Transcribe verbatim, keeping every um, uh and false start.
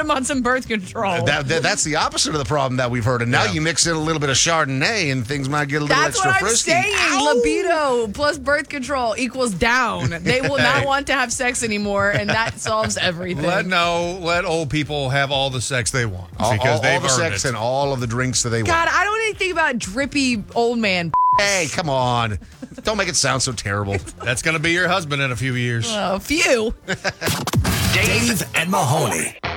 him on some birth control. That, that, that's the opposite of the problem that we've heard. And now Yeah. you mix in a little bit of Chardonnay and things might get a little That's extra what I'm frisky. saying. Ow! Libido plus birth control equals down. They will not want to have sex anymore, and that solves everything. Let no, let old people have all the sex they want All, because all, they've all the earned sex it. and all of the drinks that they God, want. I don't even think about drippy old man. Hey, come on. Don't make it sound so terrible. That's going to be your husband in a few years. A few. Dave and Mahoney.